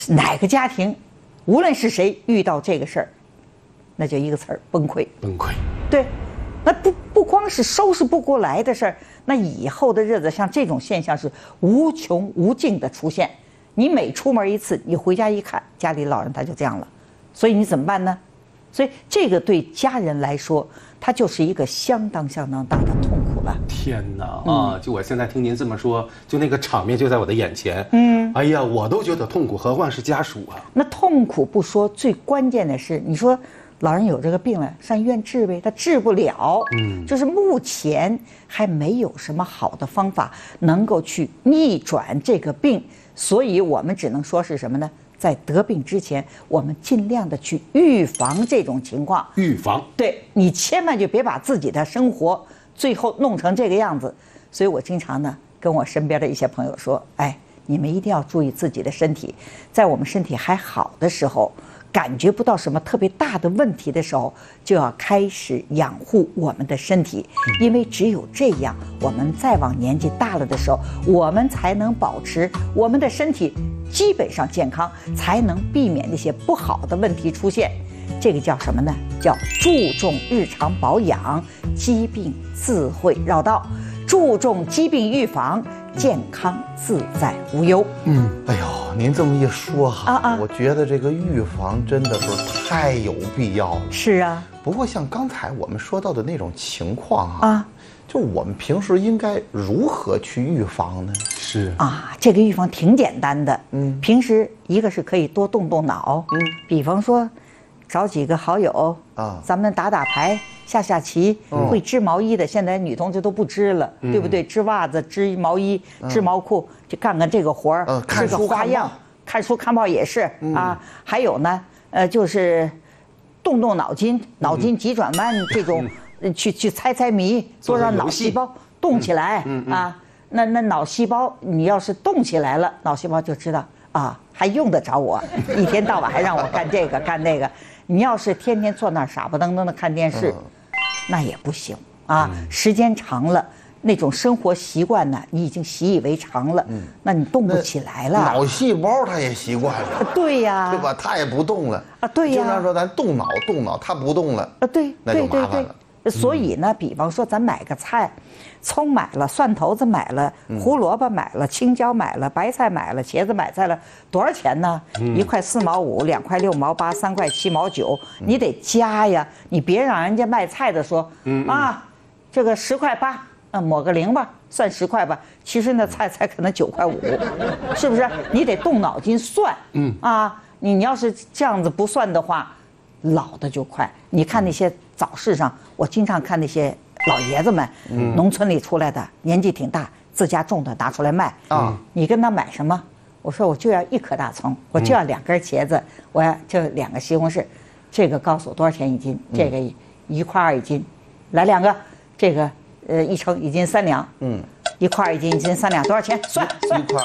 哪个家庭，无论是谁遇到这个事儿，那就一个词儿：崩溃。 崩溃。 对，那不光是收拾不过来的事儿，那以后的日子像这种现象是无穷无尽的出现。你每出门一次，你回家一看，家里老人他就这样了，所以你怎么办呢？所以这个对家人来说，它就是一个相当大的痛苦了。 天哪啊！就我现在听您这么说，就那个场面就在我的眼前。哎呀，我都觉得痛苦，何况是家属啊。 那痛苦不说，最关键的是，你说老人有这个病了，上医院治呗，他治不了。就是目前还没有什么好的方法能够去逆转这个病，所以我们只能说是什么呢？在得病之前，我们尽量的去预防这种情况。 预防， 对，你千万就别把自己的生活最后弄成这个样子。所以我经常呢跟我身边的一些朋友说，哎，你们一定要注意自己的身体，在我们身体还好的时候，感觉不到什么特别大的问题的时候，就要开始养护我们的身体，因为只有这样，我们再往年纪大了的时候，我们才能保持我们的身体基本上健康，才能避免那些不好的问题出现。这个叫什么呢？叫注重日常保养，疾病自会绕道，注重疾病预防，健康自在无忧。 哎呦，您这么一说哈，我觉得这个预防真的是太有必要了。 是啊。 不过像刚才我们说到的那种情况啊，就我们平时应该如何去预防呢？ 是啊，这个预防挺简单的。平时一个是可以多动动脑。比方说找几个好友咱们打打牌、下下棋。会织毛衣的，现在女同志都不织了，对不对？织袜子、织毛衣、织毛裤，就干这个活儿， 看个花样。看书看报也是啊。还有呢，就是动动脑筋，脑筋急转弯这种，去猜谜，多让脑细胞动起来啊。那脑细胞，你要是动起来了，脑细胞就知道啊，还用得着我，一天到晚还让我干这个干那个。你要是天天坐那儿傻不登登的看电视，那也不行啊。时间长了，那种生活习惯呢，你已经习以为常了，那你动不起来了。 脑细胞它也习惯了。 对呀， 对吧？它也不动了啊。对呀， 经常说咱动脑，它不动了啊。 对， 那就麻烦了。 所以呢，比方说咱买个菜，葱买了，蒜头子买了，胡萝卜买了，青椒买了，白菜买了，茄子买菜了，多少钱呢？1块4毛5，2块6毛8，3块7毛9，你得加呀，你别让人家卖菜的说，这个10块8，抹个0吧，算10块吧，其实那菜才可能9块5，是不是？你得动脑筋算，你要是这样子不算的话，老的就快。你看那些早市上，我经常看那些老爷子们，农村里出来的，年纪挺大，自家种的拿出来卖你跟他买什么？我说我就要1颗大葱，我就要2根茄子，我要就2个西红柿，这个告诉我多少钱一斤？这个1块2一斤，来2个，这个一称1斤3两，1块2一斤1斤3两，多少钱？算 1块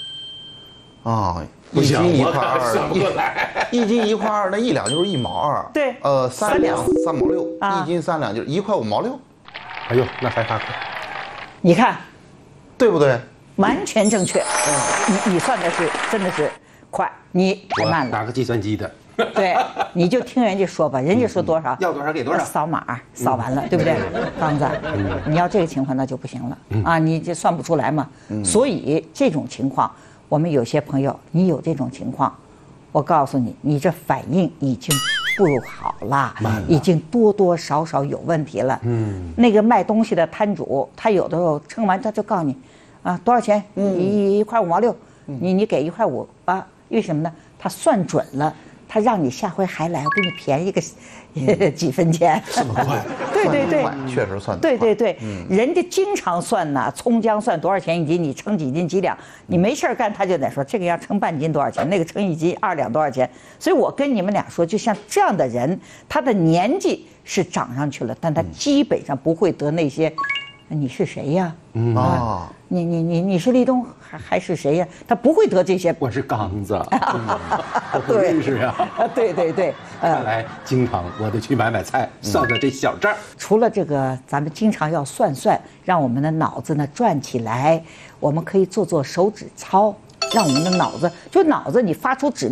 2啊。1斤1块2，1斤1块2，那1两就是1毛2。 对 ，3两3毛6，1斤3两就是1块5毛6。 哎呦，那还8块。 你看， 对不对？ 完全正确。你算的是真的是快，你太慢了。 拿个计算机的。 对，你就听人家说吧，人家说多少， 要多少给多少， 扫码扫完了，对不对？刚子，你要这个情况那就不行了你这算不出来嘛。所以这种情况。我们有些朋友，你有这种情况，我告诉你，你这反应已经不好了，已经多多少少有问题了。那个卖东西的摊主，他有的时候称完他就告诉你，多少钱？1块5毛6，你给1块5为什么呢？他算准了，他让你下回还来，我给你便宜个几分钱。 这么快？ 对， 确实算得快。对，人家经常算呢，葱姜蒜多少钱一斤，你称几斤几两，你没事干他就得说这个要称半斤多少钱，那个称1斤2两多少钱。所以我跟你们俩说，就像这样的人，他的年纪是涨上去了，但他基本上不会得那些。你是谁呀？你是立冬还是谁呀？他不会得这些。 我是刚子，我不认识啊。 对。 看来经常我得去买菜，算算这小账。 除了这个，咱们经常要算，让我们的脑子呢转起来。我们可以做手指操。 让我们的脑子你发出指令。